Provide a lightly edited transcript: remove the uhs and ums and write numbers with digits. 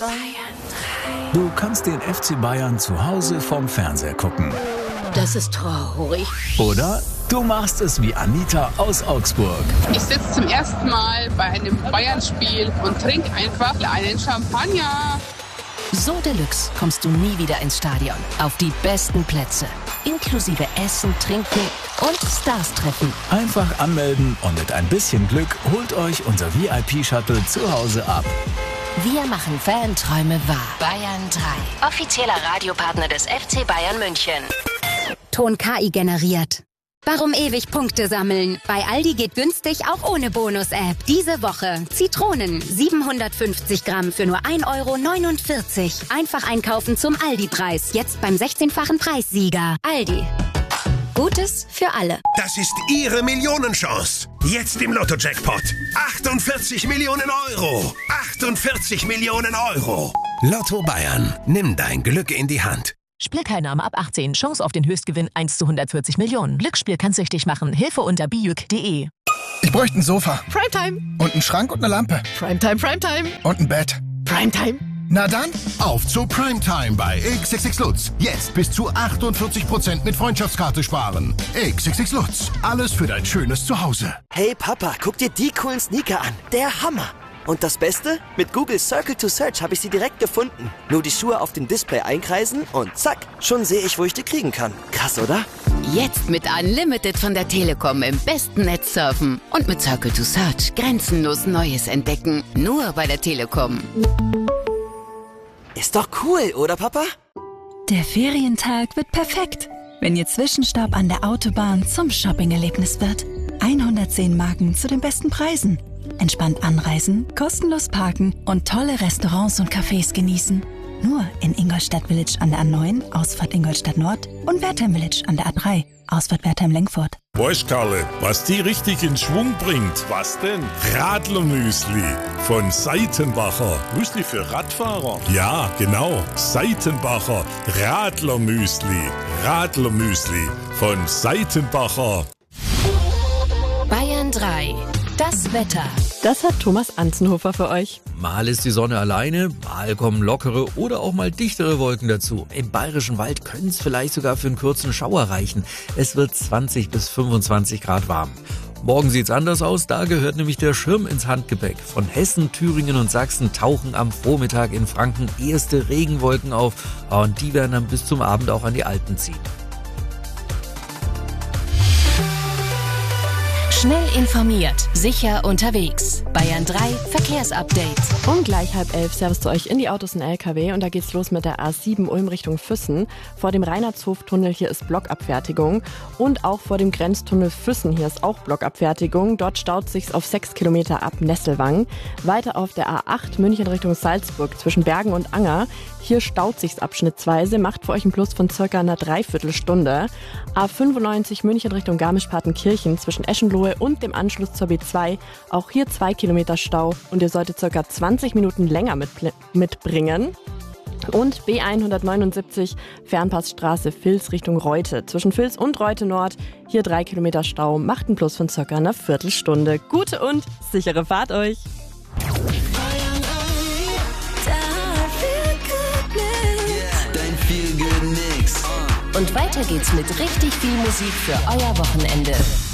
Du kannst den FC Bayern zu Hause vom Fernseher gucken. Das ist traurig. Oder du machst es wie Anita aus Augsburg. Ich sitze zum ersten Mal bei einem Bayern-Spiel und trinke einfach einen Champagner. So Deluxe kommst du nie wieder ins Stadion. Auf die besten Plätze. Inklusive Essen, Trinken und Stars treffen. Einfach anmelden und mit ein bisschen Glück holt euch unser VIP-Shuttle zu Hause ab. Wir machen Fanträume wahr. Bayern 3. Offizieller Radiopartner des FC Bayern München. Ton KI generiert. Warum ewig Punkte sammeln? Bei Aldi geht günstig auch ohne Bonus-App. Diese Woche Zitronen 750 Gramm für nur 1,49 €. Einfach einkaufen zum Aldi-Preis. Jetzt beim 16-fachen Preissieger. Aldi. Gutes für alle. Das ist Ihre Millionenchance. Jetzt im Lotto-Jackpot. 48 Millionen Euro. 48 Millionen Euro. Lotto Bayern. Nimm dein Glück in die Hand. Spielteilnahme ab 18. Chance auf den Höchstgewinn 1 zu 140 Millionen. Glücksspiel kann süchtig machen. Hilfe unter bijuk.de. Ich bräuchte ein Sofa. Primetime. Und einen Schrank und eine Lampe. Primetime, Primetime. Und ein Bett. Primetime. Na dann, auf zu Primetime bei XXX Lutz. Jetzt bis zu 48% mit Freundschaftskarte sparen. XXX Lutz. Alles für dein schönes Zuhause. Hey Papa, guck dir die coolen Sneaker an. Der Hammer. Und das Beste? Mit Google Circle to Search habe ich sie direkt gefunden. Nur die Schuhe auf dem Display einkreisen und zack, schon sehe ich, wo ich die kriegen kann. Krass, oder? Jetzt mit Unlimited von der Telekom im besten Netz surfen. Und mit Circle to Search grenzenlos Neues entdecken. Nur bei der Telekom. Ist doch cool, oder Papa? Der Ferientag wird perfekt, wenn Ihr Zwischenstopp an der Autobahn zum Shopping-Erlebnis wird. 110 Marken zu den besten Preisen. Entspannt anreisen, kostenlos parken und tolle Restaurants und Cafés genießen. Nur in Ingolstadt Village an der A9, Ausfahrt Ingolstadt Nord und Wertheim Village an der A3, Ausfahrt Wertheim-Lenkfurt. Weißt Karle, was die richtig in Schwung bringt? Was denn? Radlermüsli von Seitenbacher. Müsli für Radfahrer? Ja, genau. Seitenbacher Radlermüsli. Radlermüsli von Seitenbacher. Bayern 3. Das Wetter. Das hat Thomas Anzenhofer für euch. Mal ist die Sonne alleine, mal kommen lockere oder auch mal dichtere Wolken dazu. Im Bayerischen Wald können es vielleicht sogar für einen kurzen Schauer reichen. Es wird 20 bis 25 Grad warm. Morgen sieht's anders aus, da gehört nämlich der Schirm ins Handgepäck. Von Hessen, Thüringen und Sachsen tauchen am Vormittag in Franken erste Regenwolken auf. Und die werden dann bis zum Abend auch an die Alpen ziehen. Schnell informiert, sicher unterwegs. Bayern 3 Verkehrsupdate. Um gleich 10:30 Servus zu euch in die Autos und LKW und da geht's los mit der A7 Ulm Richtung Füssen. Vor dem Reinhardtshof-Tunnel hier ist Blockabfertigung und auch vor dem Grenztunnel Füssen hier ist auch Blockabfertigung. Dort staut sich's auf 6 Kilometer ab Nesselwang. Weiter auf der A8 München Richtung Salzburg zwischen Bergen und Anger. Hier staut sich's abschnittsweise, macht für euch einen Plus von circa einer Dreiviertelstunde. A95 München Richtung Garmisch-Partenkirchen zwischen Eschenlohe und dem Anschluss zur B2. Auch hier 2 Kilometer Stau und ihr solltet circa 20 Minuten länger mitbringen. Und B179 Fernpassstraße Vils Richtung Reute. Zwischen Vils und Reute Nord, hier 3 Kilometer Stau, macht einen Plus von circa einer Viertelstunde. Gute und sichere Fahrt euch! Und weiter geht's mit richtig viel Musik für euer Wochenende.